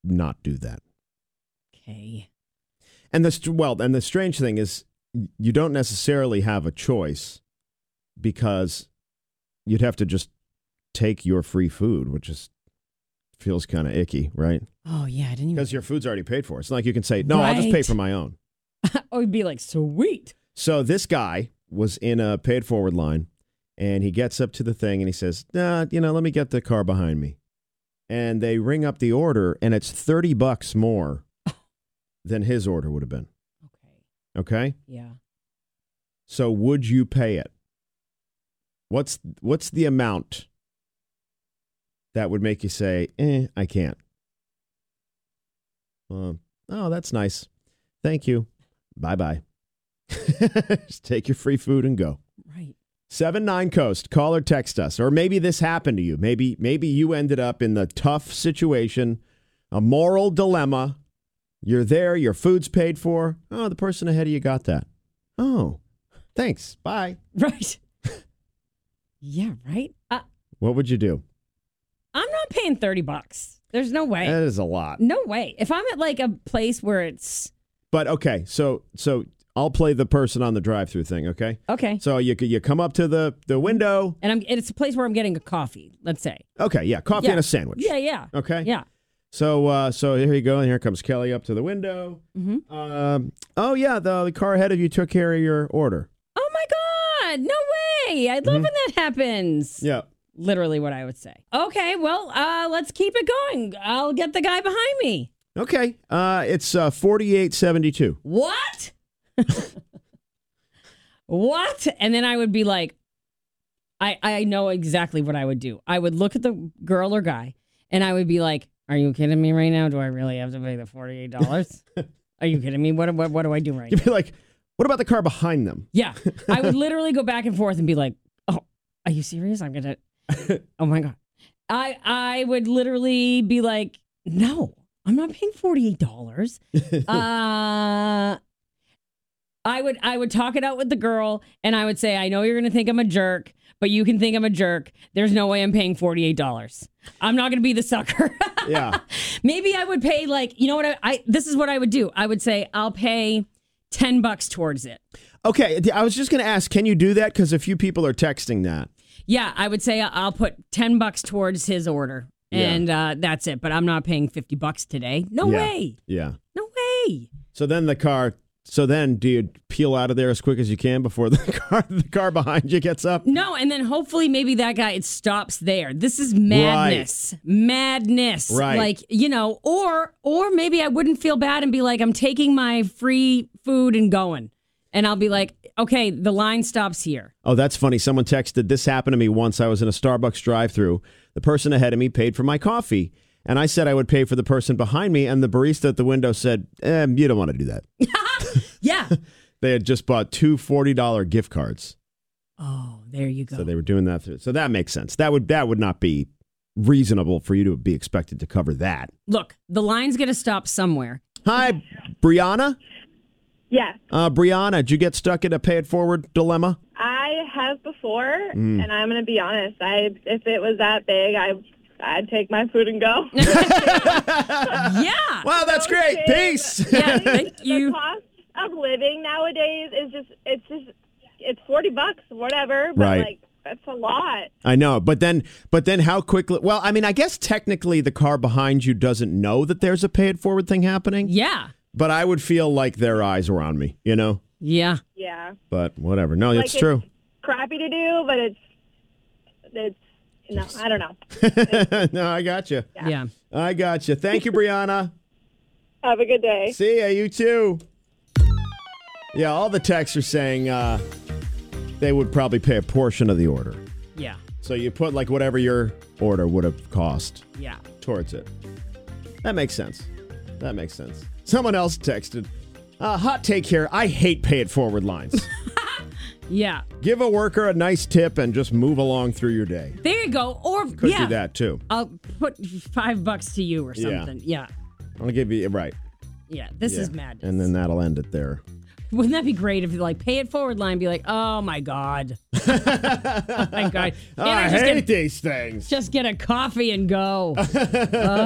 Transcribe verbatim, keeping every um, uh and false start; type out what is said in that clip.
not do that. Okay. And the well, and the strange thing is, you don't necessarily have a choice because you'd have to just take your free food, which is feels kind of icky, right? Oh yeah, I didn't even because your food's already paid for. It's not like you can say, "No, right. I'll just pay for my own." Oh, it'd be like sweet. So this guy was in a paid forward line, and he gets up to the thing and he says, "Nah, you know, let me get the car behind me." And they ring up the order, and it's thirty bucks more than his order would have been. Okay? Yeah. So would you pay it? What's what's the amount that would make you say, eh, I can't? Um, oh, that's nice. Thank you. Bye-bye. Just take your free food and go. Right. seven nine Coast. Call or text us. Or maybe this happened to you. Maybe, maybe you ended up in the tough situation, a moral dilemma. You're there, your food's paid for. Oh, the person ahead of you got that. Oh, thanks. Bye. Right. Yeah, right. Uh, what would you do? I'm not paying thirty bucks. There's no way. That is a lot. No way. If I'm at like a place where it's... But okay, so so I'll play the person on the drive-through thing, okay? Okay. So you you come up to the, the window. And I'm it's a place where I'm getting a coffee, let's say. Okay, yeah, coffee yeah. and a sandwich. Yeah, yeah. Okay. Yeah. So uh, so here you go, and here comes Kelly up to the window. Mm-hmm. Um, oh, yeah, the, the car ahead of you took care of your order. Oh, my God. No way. I love mm-hmm. when that happens. Yeah. Literally what I would say. Okay, well, uh, let's keep it going. I'll get the guy behind me. Okay. Uh, it's uh, forty-eight seventy-two. What? What? And then I would be like, I, I know exactly what I would do. I would look at the girl or guy, and I would be like, are you kidding me right now? Do I really have to pay the forty-eight dollars? Are you kidding me? What, what what do I do right You'd now? be like, what about the car behind them? Yeah. I would literally go back and forth and be like, oh, are you serious? I'm going to, oh my God. I I would literally be like, no, I'm not paying forty-eight dollars. uh, I would I would talk it out with the girl, and I would say, I know you're going to think I'm a jerk, but you can think I'm a jerk. There's no way I'm paying forty-eight dollars. I'm not going to be the sucker. Yeah. Maybe I would pay like, you know what? I, I this is what I would do. I would say, I'll pay ten bucks towards it. Okay. I was just going to ask, can you do that? Because a few people are texting that. Yeah. I would say I'll put ten bucks towards his order. And yeah. uh, that's it. But I'm not paying fifty bucks today. No yeah. way. Yeah. No way. So then the car... So then, do you peel out of there as quick as you can before the car the car behind you gets up? No, and then hopefully maybe that guy, it stops there. This is madness. Right. Madness. Right. Like, you know, or or maybe I wouldn't feel bad and be like, I'm taking my free food and going. And I'll be like, okay, the line stops here. Oh, that's funny. Someone texted, this happened to me once. I was in a Starbucks drive-thru. The person ahead of me paid for my coffee. And I said I would pay for the person behind me. And the barista at the window said, eh, you don't want to do that. Yeah. They had just bought two forty dollars gift cards. Oh, there you go. So they were doing that through. So that makes sense. That would that would not be reasonable for you to be expected to cover that. Look, the line's going to stop somewhere. Hi, Brianna? Yes. Uh, Brianna, did you get stuck in a pay it forward dilemma? I have before, Mm. and I'm going to be honest. I if it was that big, I I'd take my food and go. Yeah. Wow, that's great. Peace. Yeah, thank you. The cost of living nowadays is just it's just it's forty bucks, whatever. But Right. like that's a lot. I know, but then but then how quickly? Well, I mean, I guess technically the car behind you doesn't know that there's a pay it forward thing happening. Yeah. But I would feel like their eyes were on me, you know? Yeah. Yeah. But whatever. No, Like, it's true. Crappy to do, but it's it's no, I don't know. No, I got you. Yeah. yeah. I got you. Thank you, Brianna. Have a good day. See ya. You too. Yeah, all the texts are saying uh, they would probably pay a portion of the order. Yeah. So you put like whatever your order would have cost Yeah. towards it. That makes sense. That makes sense. Someone else texted, uh, hot take here. I hate pay it forward lines. Yeah. Give a worker a nice tip and just move along through your day. There you go. Or Could yeah, do that too. I'll put five bucks to you or Yeah. something. Yeah. I'll give you right. Yeah. This Yeah. is madness. And then that'll end it there. Wouldn't that be great if you like pay it forward line be like, oh my God. Oh my God. Can I, just hate get, these things. just get a coffee and go. uh,